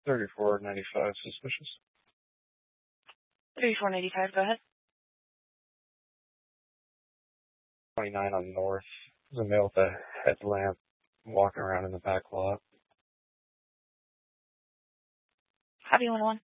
3495 suspicious. 3495, go ahead. 29 on north. There's a male with a headlamp walking around in the back lot. Copy 101.